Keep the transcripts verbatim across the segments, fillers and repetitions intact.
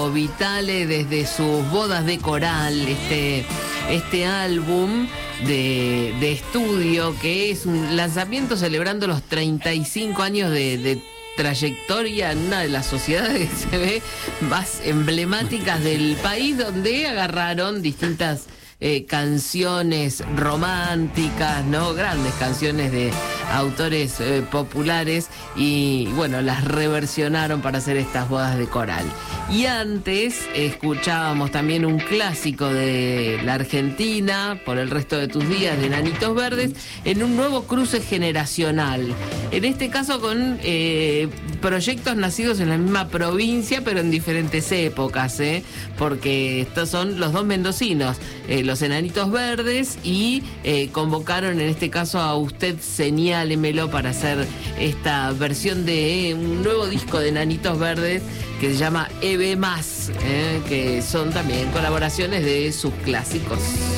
Vitale desde sus bodas de coral, este, este álbum de, de estudio que es un lanzamiento celebrando los treinta y cinco años de, de trayectoria en una de las sociedades que se ve más emblemáticas del país, donde agarraron distintas eh, canciones románticas, ¿no? Grandes canciones de autores eh, populares y bueno, las reversionaron para hacer estas bodas de coral. Y antes escuchábamos también un clásico de la Argentina, Por el resto de tus días, de Enanitos Verdes, en un nuevo cruce generacional. En este caso con eh, proyectos nacidos en la misma provincia, pero en diferentes épocas, ¿eh? Porque estos son los dos mendocinos, eh, los Enanitos Verdes, y eh, convocaron en este caso a Usted Señálemelo para hacer esta versión de eh, un nuevo disco de Enanitos Verdes que se llama E B Más, eh, que son también colaboraciones de sus clásicos.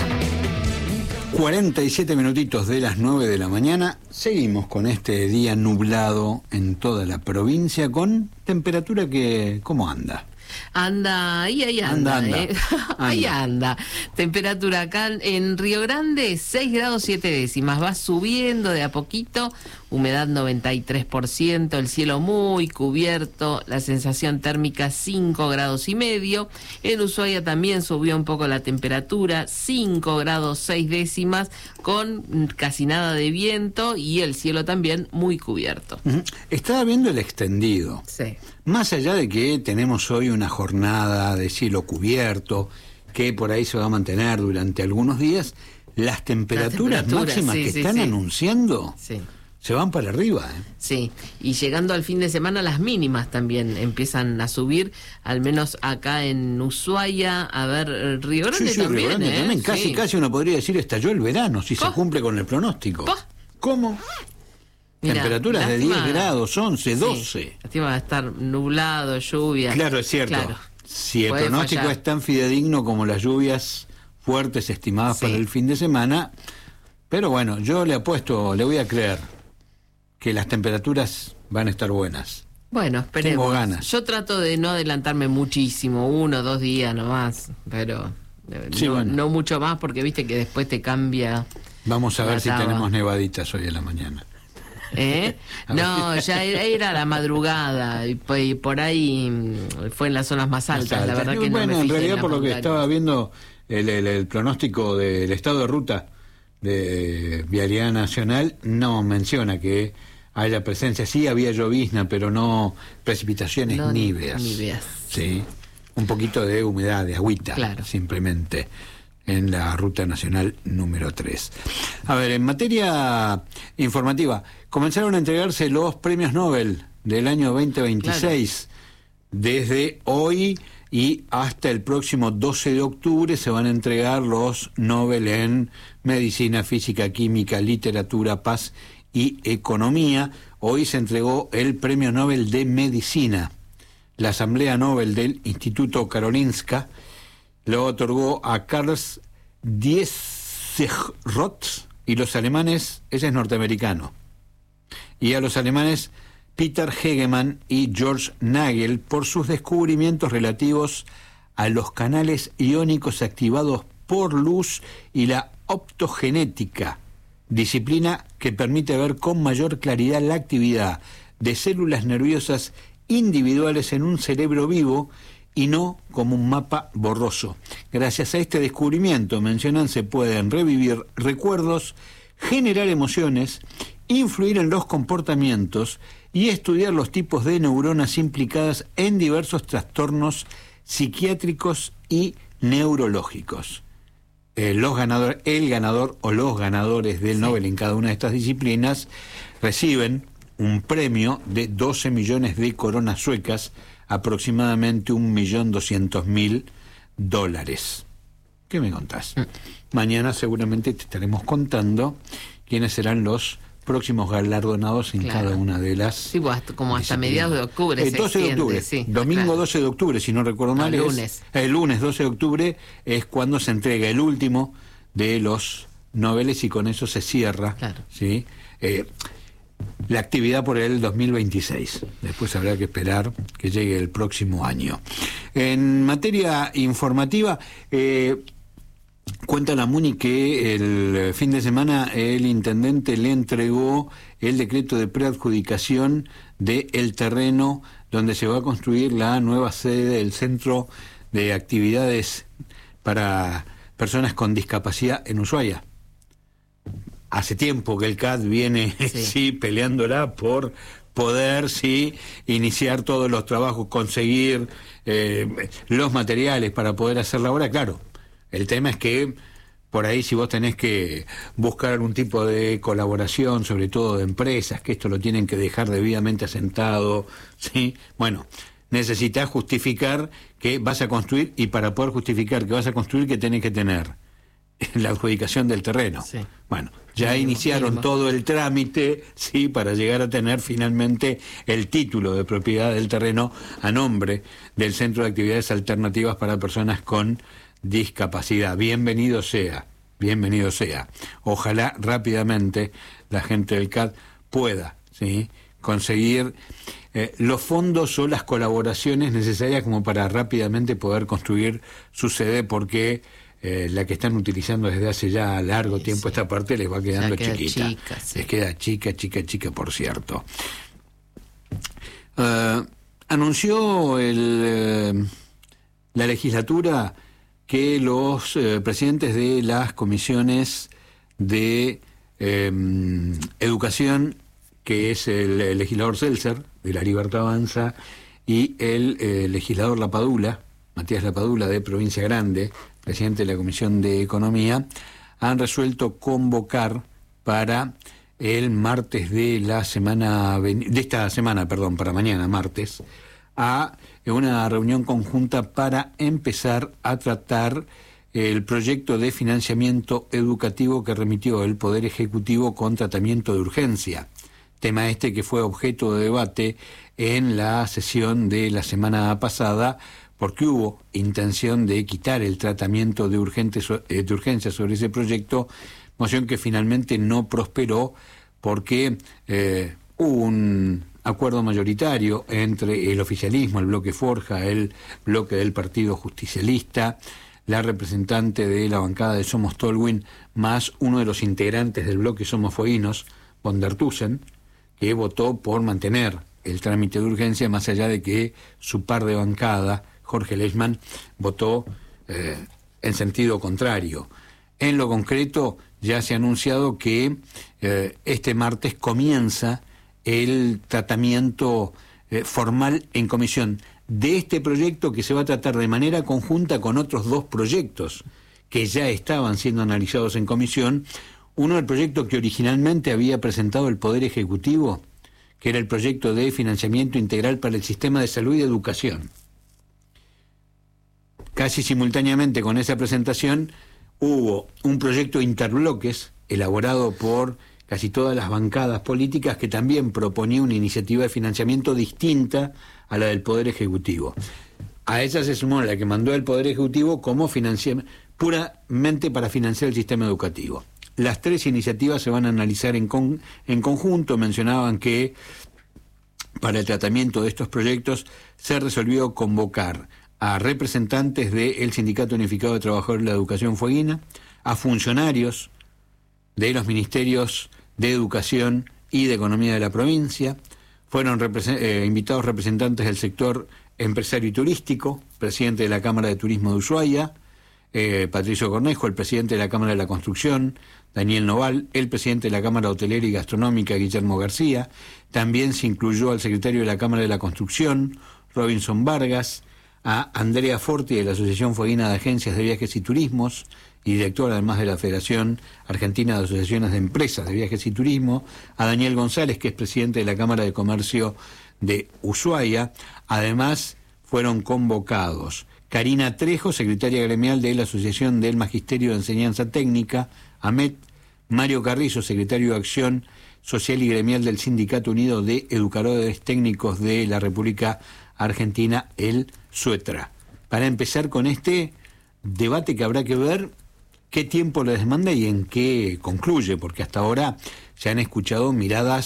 cuarenta y siete minutitos de las nueve de la mañana. Seguimos con este día nublado en toda la provincia, con temperatura que, ¿cómo anda? Anda, ahí, ahí anda, anda, anda. Eh. ahí anda. Temperatura acá en Río Grande, seis grados siete décimas, va subiendo de a poquito, humedad noventa y tres por ciento, el cielo muy cubierto, la sensación térmica cinco grados y medio, en Ushuaia también subió un poco la temperatura, cinco grados seis décimas, con casi nada de viento y el cielo también muy cubierto. Uh-huh. Estaba viendo el extendido. Sí. Más allá de que tenemos hoy una jornada de cielo cubierto, que por ahí se va a mantener durante algunos días, las temperaturas la temperatura, máximas sí, que sí, están sí. anunciando Sí. se van para arriba. ¿eh? Sí, y llegando al fin de semana las mínimas también empiezan a subir, al menos acá en Ushuaia, a ver, Río Grande sí, sí, también, Río Grande ¿eh? también. Casi, sí. casi uno podría decir estalló el verano, si ¿Pah? se cumple con el pronóstico. ¿Pah? ¿Cómo? Mirá, Temperaturas de lástima, diez grados, once, sí, doce. lástima va a estar nublado, lluvia. Claro, es cierto. Claro. Si el Puede pronóstico fallar. es tan fidedigno como las lluvias fuertes estimadas Sí. para el fin de semana, pero bueno, yo le apuesto, le voy a creer que las temperaturas van a estar buenas. Bueno, esperemos. Tengo ganas. Yo trato de no adelantarme muchísimo, uno, dos días nomás, pero eh, Sí, no, bueno. no mucho más porque viste que después te cambia. Vamos a La ver si taba. tenemos nevaditas hoy en la mañana. ¿Eh? No, ya era, era la madrugada y, pues, y por ahí mm, fue en las zonas más altas, Más la altas. verdad que bueno, no me en fijé realidad la por lo que montaña. estaba viendo el, el, el pronóstico del estado de ruta de Vialidad Nacional, no menciona que haya presencia. Sí había llovizna, pero no precipitaciones No, níveas. níveas. Sí, un poquito de humedad, de agüita, Claro. simplemente, en la ruta nacional número tres. A ver, en materia informativa, comenzaron a entregarse los premios Nobel del año veinte veintiséis. Desde hoy y hasta el próximo doce de octubre se van a entregar los Nobel en Medicina, Física, Química, Literatura, Paz y Economía. Hoy se entregó el Premio Nobel de Medicina. La Asamblea Nobel del Instituto Karolinska lo otorgó a Karl Diesseroth y los alemanes, ese es norteamericano, y a los alemanes Peter Hegemann y George Nagel por sus descubrimientos relativos a los canales iónicos activados por luz y la optogenética, disciplina que permite ver con mayor claridad la actividad de células nerviosas individuales en un cerebro vivo y no como un mapa borroso. Gracias a este descubrimiento, mencionan, se pueden revivir recuerdos, generar emociones, influir en los comportamientos y estudiar los tipos de neuronas implicadas en diversos trastornos psiquiátricos y neurológicos. Eh, los ganadores, el ganador o los ganadores del Sí. Nobel en cada una de estas disciplinas reciben un premio de doce millones de coronas suecas, aproximadamente un millón doscientos mil dólares. ¿Qué me contás? Mm. Mañana seguramente te estaremos contando quiénes serán los próximos galardonados en Claro. cada una de las Sí, pues, hasta, como hasta disciplinas. mediados de octubre Eh, se doce de extiende, octubre, sí, domingo claro. doce de octubre, si no recuerdo No, mal. el es- lunes. El lunes doce de octubre es cuando se entrega el último de los Nobeles y con eso se cierra. Claro. ¿Sí? Eh, la actividad por el dos mil veintiséis. Después habrá que esperar que llegue el próximo año. En materia informativa, eh, cuenta la Muni que el fin de semana el intendente le entregó el decreto de preadjudicación del terreno donde se va a construir la nueva sede del Centro de Actividades para Personas con Discapacidad en Ushuaia. Hace tiempo que el C A D viene sí, sí peleándola por poder sí iniciar todos los trabajos, conseguir eh, los materiales para poder hacer la obra. Claro, el tema es que por ahí si vos tenés que buscar algún tipo de colaboración, sobre todo de empresas, que esto lo tienen que dejar debidamente asentado, ¿sí? Bueno, necesitas justificar que vas a construir, y para poder justificar que vas a construir, que tenés que tener la adjudicación del terreno. Sí. Bueno, ya mínimo, iniciaron mínimo. todo el trámite, sí, para llegar a tener finalmente el título de propiedad del terreno a nombre del Centro de Actividades Alternativas para Personas con Discapacidad. Bienvenido sea, bienvenido sea. Ojalá rápidamente la gente del C A D pueda, sí, conseguir eh, los fondos o las colaboraciones necesarias como para rápidamente poder construir su sede, porque Eh, la que están utilizando desde hace ya largo sí, tiempo sí. esta parte les va quedando queda chiquita. Chica, sí. Les queda chica, chica, chica, por cierto. Uh, anunció el, uh, la legislatura que los uh, presidentes de las comisiones de um, educación, que es el, el legislador Seltzer, de La Libertad Avanza, y el uh, legislador Lapadula, Matías Lapadula, de Provincia Grande, presidente de la Comisión de Economía, han resuelto convocar para el martes de la semana de esta semana, perdón, para mañana martes, a una reunión conjunta para empezar a tratar el proyecto de financiamiento educativo que remitió el Poder Ejecutivo con tratamiento de urgencia. Tema este que fue objeto de debate en la sesión de la semana pasada, porque hubo intención de quitar el tratamiento de, urgente, de urgencia sobre ese proyecto, moción que finalmente no prosperó porque eh, hubo un acuerdo mayoritario entre el oficialismo, el bloque Forja, el bloque del Partido Justicialista, la representante de la bancada de Somos Tolwyn, más uno de los integrantes del bloque Somos Fueguinos, von der Tusen, que votó por mantener el trámite de urgencia, más allá de que su par de bancada, Jorge Lechmann, votó eh, en sentido contrario. En lo concreto, ya se ha anunciado que eh, este martes comienza el tratamiento eh, formal en comisión de este proyecto, que se va a tratar de manera conjunta con otros dos proyectos que ya estaban siendo analizados en comisión. Uno, el proyecto que originalmente había presentado el Poder Ejecutivo, que era el proyecto de financiamiento integral para el sistema de salud y educación. Casi simultáneamente con esa presentación hubo un proyecto interbloques elaborado por casi todas las bancadas políticas que también proponía una iniciativa de financiamiento distinta a la del Poder Ejecutivo. A esa se sumó la que mandó el Poder Ejecutivo como financia, puramente para financiar el sistema educativo. Las tres iniciativas se van a analizar en, con, en conjunto. Mencionaban que para el tratamiento de estos proyectos se resolvió convocar a representantes del Sindicato Unificado de Trabajadores de la Educación Fueguina, a funcionarios de los Ministerios de Educación y de Economía de la provincia. Fueron represent- eh, invitados representantes del sector empresario y turístico, presidente de la Cámara de Turismo de Ushuaia, eh, Patricio Cornejo, el presidente de la Cámara de la Construcción, Daniel Noval, el presidente de la Cámara Hotelera y Gastronómica, Guillermo García. También se incluyó al secretario de la Cámara de la Construcción, Robinson Vargas, a Andrea Forti, de la Asociación Fueguina de Agencias de Viajes y Turismos, y director además de la Federación Argentina de Asociaciones de Empresas de Viajes y Turismo, a Daniel González, que es presidente de la Cámara de Comercio de Ushuaia. Además, fueron convocados Karina Trejo, secretaria gremial de la Asociación del Magisterio de Enseñanza Técnica, AMET, Mario Carrizo, secretario de Acción Social y Gremial del Sindicato Unido de Educadores Técnicos de la República Argentina, el SUETRA. Para empezar con este debate que habrá que ver qué tiempo le demanda y en qué concluye, porque hasta ahora se han escuchado miradas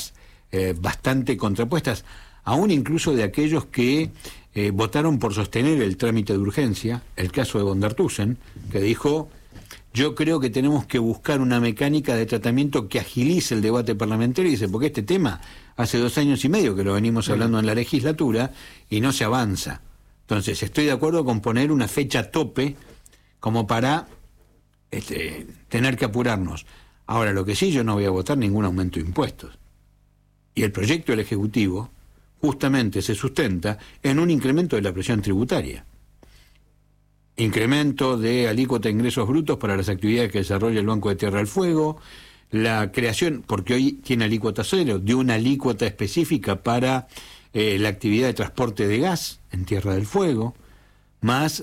eh, bastante contrapuestas, aún incluso de aquellos que eh, votaron por sostener el trámite de urgencia, el caso de von der Tussen, que dijo: yo creo que tenemos que buscar una mecánica de tratamiento que agilice el debate parlamentario, y dice, porque este tema hace dos años y medio que lo venimos hablando en la legislatura y no se avanza. Entonces, estoy de acuerdo con poner una fecha tope como para este, tener que apurarnos. Ahora, lo que sí, yo no voy a votar ningún aumento de impuestos. Y el proyecto del Ejecutivo justamente se sustenta en un incremento de la presión tributaria. Incremento de alícuota de ingresos brutos para las actividades que desarrolla el Banco de Tierra del Fuego, la creación, porque hoy tiene alícuota cero, de una alícuota específica para eh, la actividad de transporte de gas en Tierra del Fuego, más